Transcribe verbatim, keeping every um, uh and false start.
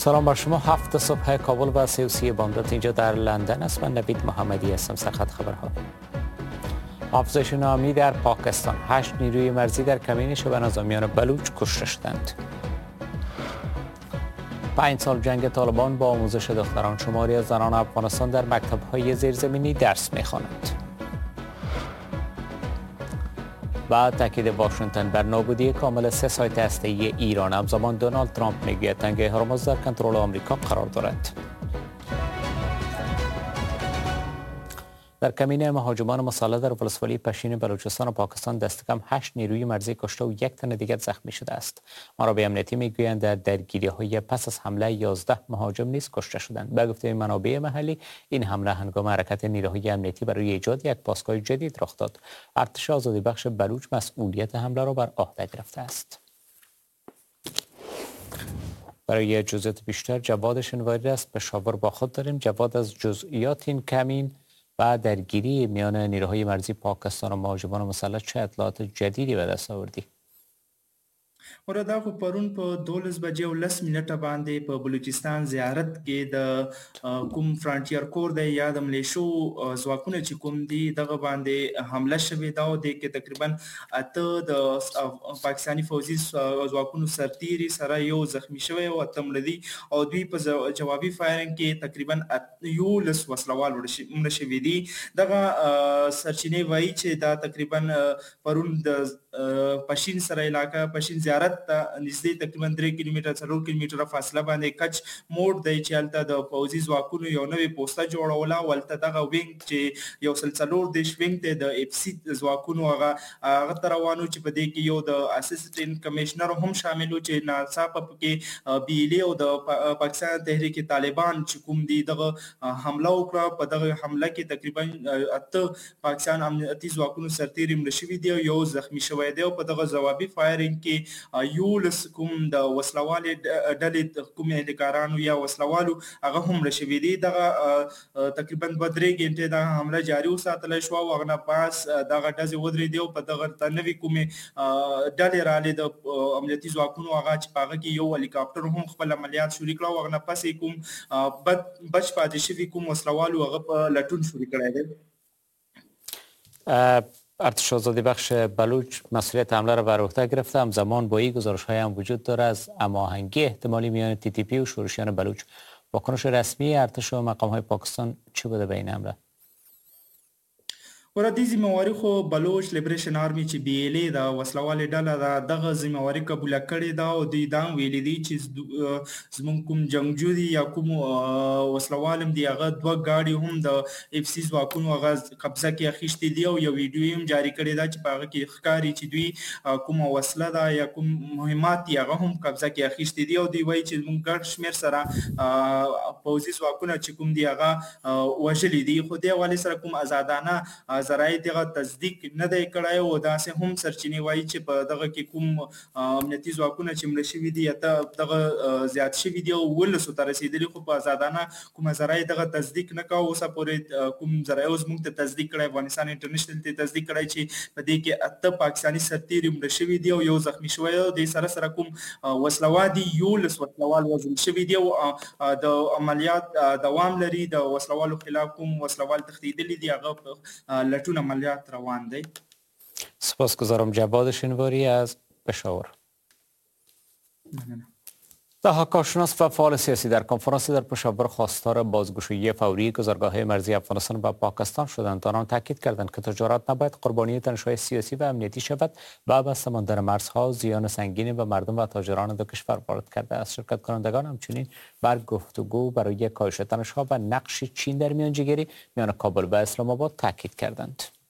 سلام بر شما. هفت صبح کابل و سی و سی بامداد اینجا در لندن است. من نوید محمدی هستم. سرخط خبرها. افزایش ناامنی در پاکستان. هشت نیروی مرزی در کمین شبه نظامیان بلوچ کشته شدند. پنج سال جنگ طالبان با آموزش دختران. شماری از زنان افغانستان در مکتب‌های زیرزمینی درس می‌خوانند. و تاکید واشنگتن بر نابودی کامل سه سایت هسته‌ای ایران. همزمان دونالد ترامپ میگوید تنگه هرمز در کنترل آمریکا قرار دارد. در کمین مهاجمان مسلح در ولسوالی پشین بلوچستان و پاکستان دست کم هشت نیروی مرزی کشته و یک تن دیگر زخمی شده است. منابع امنیتی میگویند در درگیری‌های پس از حمله یازده مهاجم نیز کشته شدند. به گفته منابع محلی این حمله هنگام حرکت نیروهای امنیتی برای ایجاد یک پاسگاه جدید رخ داد. ارتش آزادی بخش بلوچ مسئولیت حمله را بر عهده گرفته است. برای جزئیات بیشتر جواد شنواری است. پشاور با خود داریم. جواد، از جزئیات این کمین و درگیری میان نیروهای مرزی پاکستان و مهاجمان مسلح چه اطلاعات جدیدی به دست آوردی؟ وردا خو پرون په دولس بجې او لس منټه باندې په بلوچستان زیارت کې د کوم فرانټیر کور د یا د ملیشو ځواکونه چې کوم دي دغه باندې حمله شوې ده او د کې تقریبا اته د پاکستاني فوجي ځواکونو سرتیري سره یو زخمی شوی او اته مړه دي او دوی په جوابي فایرنګ کې تقریبا یو لس وسلوال مړه شوي دي. دغه سرچینې وایي چې دا تقریبا پرون د پشین سره علاقه پشین زیارت ته نږدې تقریبا درې کیلومتره څلور کیلومتره فاصله باندې کچ موډ دی چې هلته د پوځي ځواکونو یو نوې پوسته جوړوله او هلته دغه وینګ چې یو سل څلور دېرش وینګ دی د اف سي ځواکونو هغه هغه ته روان و چې په دې کې یو د اسسټنټ کمشنر هم شامل و چې ناڅاپه پکې بیلي او د پاکستان تحریک طالبان چې کوم دي دغه حمله وکړه. په دغه حمله کې تقریبا اته پاکستان امنیتي ځواکونو سرتیري مړه شوي دي او یو زخمی شوی دی او په دغه ځوابي فایرنګ کې یولس کوم د وسلوالې ډلې کوم اهلکارانو یا وسلوالو هغه هم مړه شوي دي. دغه تقریبا دوه درې ګنټې دغه حمله جاري وساتلی شوه او هغه نه پاس دغه ډزې ودرېدې او په دغه ته نوې کومې ډلې رالې د امنیتي ځواکونو هغه چې په هغه کې یو هلیکاپټر هم خپل عملیات شروع کړه او هغه نه پس یې کوم بچ پاتې شوي کوم وسلوالو هغه په لټون شروع کړی دی. ارتش آزادی بخش بلوچ مسئولیت حمله را بر عهده گرفته. همزمان با این گزارش های هم وجود داره از هماهنگی احتمالی میان تی تی پی و شورشیان بلوچ. واکنش رسمی ارتش و مقام های پاکستان چی بوده به این حمله؟ ورته دې ذمہواري خو بلوچ لیبریشن آرمي چې بي ال اي دا وسلوالې ډله دا دغه ذمہواري قبول کړې ده او دوی دا ویلي دي چې زموږ کوم جنگجو دي یا کوم وسلوالم دي هغه دوه گاډي هم د اف سي ځواکونو هغه قبضه کې اخیستې دي او یو ویډیو هم جاری کړی ده چې په هغه کې ښکاري چې دوی کوم وسله ده یا کوم مهمات دي هغه هم قبضه کې اخیستې دي او دوی وایي چې موږ ګډ شمېر سره پوځي ځواکونه چې کوم دي هغه وژلي دي. خو دې حوالې سره کوم ازادانه ذرایع دغه تصدیق نه دی کړی او داسې هم سرچینې وایي چې په دغه کې کوم امنیتي ځواکونه چې مړه شوي دي یا دغه زیات شوي دي او ولسو ته رسېدلي خو په ازادانه کومه ذرایع دغه تصدیق نه کوه. اوسه پورې کوم ذرایع اوس موږ ته تصدیق کړی افغانستان انټرنیشنل ته تصدیق کړی چې په دې کې اته پاکستاني سرتیري مړه شوي دي او یو زخمی شوی او د سره سره کوم وسلوال دي یولس وسلوال وژل شوي دي او د عملیات دوام لري. د وسلوالو خلاف کوم وسلوال تښتېدلي دي هغه لټون عملیات روان دی. سپاسگزارم جواد شنواری از پشاور. طه کارشناس و فعال سیاسی در کنفرانسی در پشاور خواستار بازگشایی فوری گذرگاه‌های مرزی افغانستان و پاکستان شدند. آنان تاکید کردند که تجارت نباید قربانی تنش‌های سیاسی و امنیتی شود و بسته ماندن مرزها زیان سنگینی به مردم و تاجران دو کشور وارد کرده است. شرکت کنندگان همچنین بر گفتگو برای کاهش تنش‌ها و نقش چین در میانجیگری میان کابل و اسلام آباد تاکید کردند.